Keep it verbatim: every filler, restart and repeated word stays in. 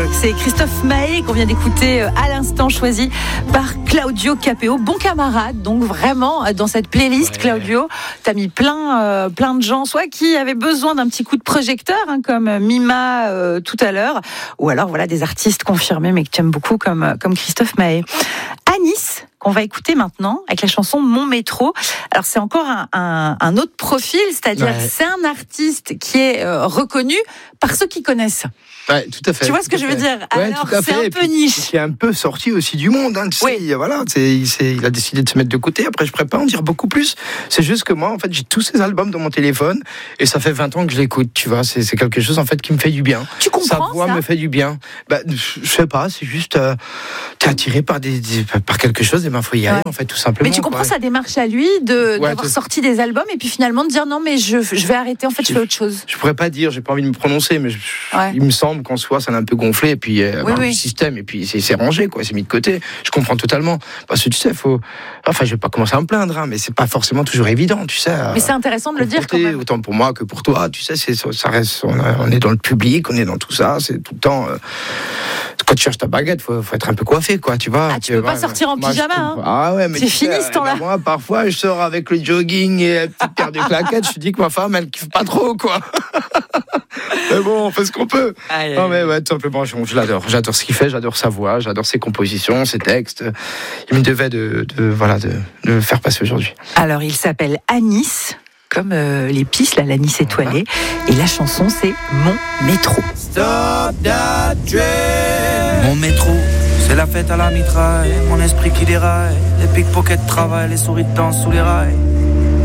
C'est Christophe Maé qu'on vient d'écouter à l'instant, choisi par Claudio Capéo, bon camarade. Donc vraiment, dans cette playlist, ouais. Claudio, t'as mis plein, euh, plein de gens, soit qui avaient besoin d'un petit coup de projecteur, hein, comme Mima euh, tout à l'heure, ou alors voilà des artistes confirmés, mais que tu aimes beaucoup, comme, comme Christophe Maé. Anis, qu'on va écouter maintenant avec la chanson Mon Métro. Alors c'est encore un, un, un autre profil, c'est-à-dire ouais. c'est un artiste qui est euh, reconnu par ceux qui connaissent. Ouais, tout à fait. Tu vois ce que je veux dire? Ouais, Alors tout à c'est fait. un peu niche. C'est un peu sorti aussi du monde. Hein, tu sais, oui. Voilà, c'est, c'est, il a décidé de se mettre de côté. Après, je pourrais pas en dire beaucoup plus. C'est juste que moi, en fait, j'ai tous ces albums dans mon téléphone et ça fait vingt ans que je l'écoute. Tu vois, c'est, c'est quelque chose en fait qui me fait du bien. Tu comprends Sa voix ça me fait du bien. Bah, je sais pas. C'est juste, euh, t'es attiré par des, des par quelque chose et ben faut y aller ouais. en fait tout simplement. Mais tu comprends quoi. Sa démarche à lui de ouais, d'avoir sorti des albums et puis finalement de dire non mais je je vais arrêter. En fait, je, je fais autre chose. Je pourrais pas dire. J'ai pas envie de me prononcer, mais je, ouais. il me semble qu'en soi, ça l'a un peu gonflé et puis euh, oui, oui. le système et puis c'est, c'est rangé quoi, c'est mis de côté. Je comprends totalement parce que tu sais, faut. Enfin, je vais pas commencer à me plaindre, hein, mais c'est pas forcément toujours évident, tu sais. Mais c'est intéressant de le dire quand même. Autant pour moi que pour toi, tu sais, c'est ça reste. On est dans le public, on est dans tout ça, c'est tout le temps. Euh, quand tu cherches ta baguette, faut, faut être un peu coiffé, quoi, tu vois. Ah, tu peux pas sortir en pyjama, hein. Ah ouais, mais c'est fini ce temps-là. Moi, parfois, je sors avec le jogging et la petite paire de claquettes. Je dis que ma femme, elle kiffe pas trop, quoi. Mais bon, on fait ce qu'on peut. Aïe, non mais ouais, tout simplement, je, je l'adore. J'adore ce qu'il fait, j'adore sa voix, j'adore ses compositions, ses textes. Il me devait de, de voilà, de, de le faire passer aujourd'hui. Alors, il s'appelle Anis, comme euh, les pistes, là, l'anis étoilé. Et la chanson, c'est Mon Métro. Stop that train. Mon métro, c'est la fête à la mitraille. Mon esprit qui déraille. Les pickpockets travaillent, les souris dansent sous les rails.